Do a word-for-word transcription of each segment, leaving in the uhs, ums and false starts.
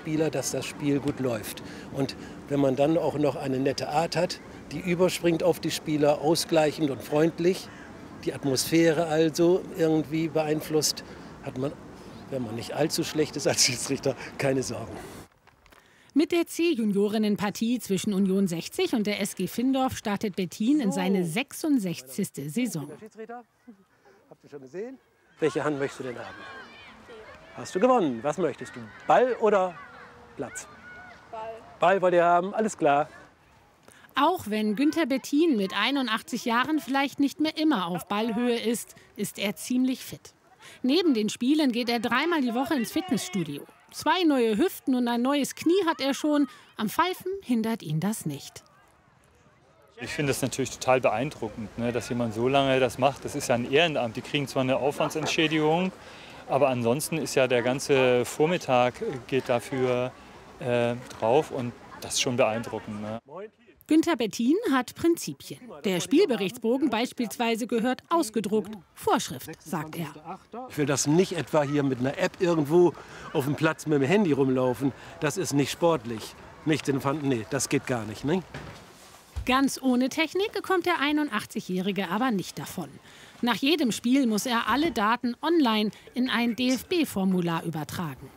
Spieler, dass das Spiel gut läuft. Und wenn man dann auch noch eine nette Art hat, die überspringt auf die Spieler, ausgleichend und freundlich, die Atmosphäre also irgendwie beeinflusst, hat man, wenn man nicht allzu schlecht ist als Schiedsrichter, keine Sorgen. Mit der C-Juniorinnenpartie zwischen Union sechzig und der S G Findorf startet Bettin in seine sechsundsechzigste Saison. Habt ihr schon gesehen? Welche Hand möchtest du denn haben? Hast du gewonnen. Was möchtest du? Ball oder Platz? Ball. Ball wollt ihr haben, alles klar. Auch wenn Günther Bettin mit einundachtzig Jahren vielleicht nicht mehr immer auf Ballhöhe ist, ist er ziemlich fit. Neben den Spielen geht er dreimal die Woche ins Fitnessstudio. Zwei neue Hüften und ein neues Knie hat er schon. Am Pfeifen hindert ihn das nicht. Ich finde es natürlich total beeindruckend, ne, dass jemand so lange das macht. Das ist ja ein Ehrenamt. Die kriegen zwar eine Aufwandsentschädigung, aber ansonsten ist ja der ganze Vormittag geht dafür äh, drauf und das ist schon beeindruckend. Ne. Günther Bettin hat Prinzipien. Der Spielberichtsbogen beispielsweise gehört ausgedruckt. Vorschrift, sagt er. Ich will das nicht etwa hier mit einer App irgendwo auf dem Platz mit dem Handy rumlaufen. Das ist nicht sportlich. Nicht den Pfand, nee, das geht gar nicht. Ne? Ganz ohne Technik kommt der einundachtzigjährige aber nicht davon. Nach jedem Spiel muss er alle Daten online in ein D F B-Formular übertragen.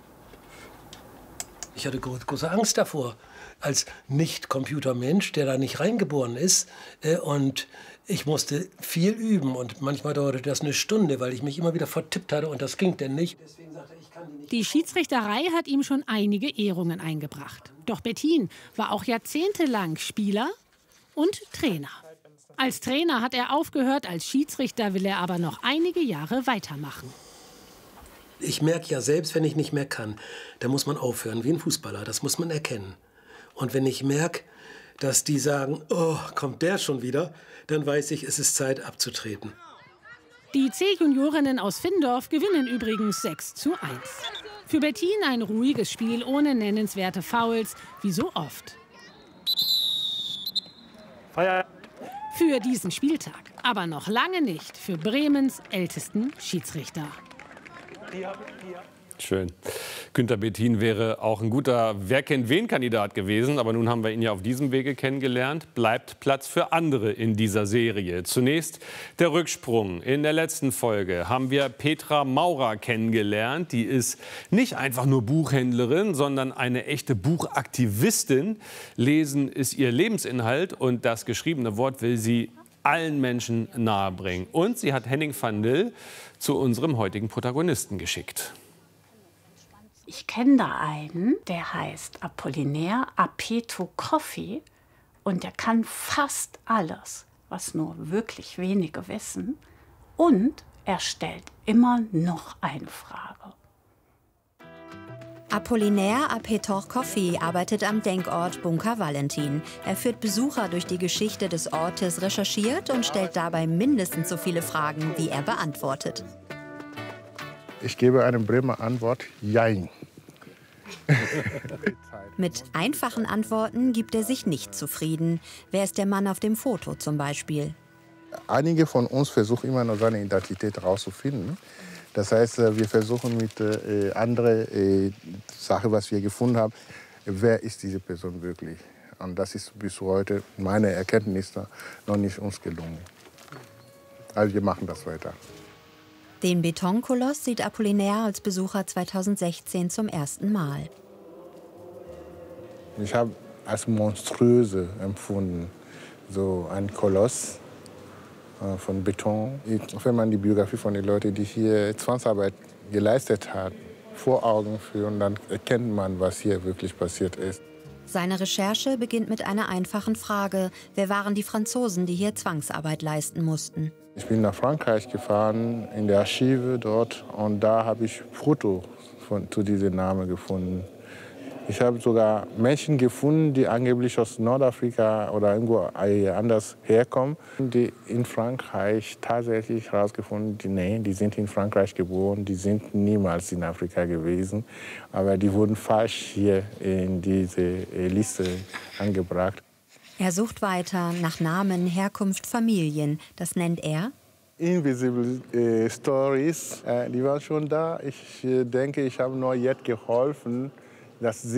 Ich hatte große Angst davor, als Nicht-Computermensch, der da nicht reingeboren ist. Und ich musste viel üben und manchmal dauerte das eine Stunde, weil ich mich immer wieder vertippt hatte und das ging denn nicht. Deswegen sagte ich, ich kann die nicht. Die Schiedsrichterei hat ihm schon einige Ehrungen eingebracht. Doch Bettin war auch jahrzehntelang Spieler und Trainer. Als Trainer hat er aufgehört, als Schiedsrichter will er aber noch einige Jahre weitermachen. Ich merke ja selbst, wenn ich nicht mehr kann, da muss man aufhören, wie ein Fußballer, das muss man erkennen. Und wenn ich merke, dass die sagen, oh, kommt der schon wieder, dann weiß ich, es ist Zeit abzutreten. Die C-Juniorinnen aus Findorf gewinnen übrigens sechs zu eins. Für Bettin ein ruhiges Spiel ohne nennenswerte Fouls, wie so oft. Feierabend. Für diesen Spieltag, aber noch lange nicht für Bremens ältesten Schiedsrichter. Schön. Günther Bettin wäre auch ein guter Wer-kennt-wen-Kandidat gewesen. Aber nun haben wir ihn ja auf diesem Wege kennengelernt. Bleibt Platz für andere in dieser Serie. Zunächst der Rücksprung. In der letzten Folge haben wir Petra Maurer kennengelernt. Die ist nicht einfach nur Buchhändlerin, sondern eine echte Buchaktivistin. Lesen ist ihr Lebensinhalt und das geschriebene Wort will sie allen Menschen nahebringen. Und sie hat Henning van Dil zu unserem heutigen Protagonisten geschickt. Ich kenne da einen, der heißt Apollinaire Apetokoffi und der kann fast alles, was nur wirklich wenige wissen. Und er stellt immer noch eine Frage. Apollinaire Apetokoffi arbeitet am Denkort Bunker Valentin. Er führt Besucher durch die Geschichte des Ortes, recherchiert und stellt dabei mindestens so viele Fragen, wie er beantwortet. Ich gebe eine Bremer Antwort, jein. Mit einfachen Antworten gibt er sich nicht zufrieden. Wer ist der Mann auf dem Foto zum Beispiel? Einige von uns versuchen immer noch seine Identität herauszufinden. Das heißt, wir versuchen mit äh, anderen äh, Sachen, was wir gefunden haben, wer ist diese Person wirklich? Und das ist bis heute meine Erkenntnis noch nicht uns gelungen. Also wir machen das weiter. Den Betonkoloss sieht Apollinaire als Besucher zweitausendsechzehn zum ersten Mal. Ich habe als monströse empfunden, so ein Koloss äh, von Beton. Wenn man die Biografie von den Leuten, die hier Zwangsarbeit geleistet haben, vor Augen führen, dann erkennt man, was hier wirklich passiert ist. Seine Recherche beginnt mit einer einfachen Frage. Wer waren die Franzosen, die hier Zwangsarbeit leisten mussten? Ich bin nach Frankreich gefahren, in der Archive dort. Und da habe ich Fotos von, zu diesem Namen gefunden. Ich habe sogar Menschen gefunden, die angeblich aus Nordafrika oder irgendwo anders herkommen, die in Frankreich tatsächlich herausgefunden haben, nee, die sind in Frankreich geboren, die sind niemals in Afrika gewesen. Aber die wurden falsch hier in diese Liste angebracht. Er sucht weiter nach Namen, Herkunft, Familien. Das nennt er Invisible äh, Stories. Äh, die waren schon da. Ich äh, denke, ich habe nur jetzt geholfen, dass sie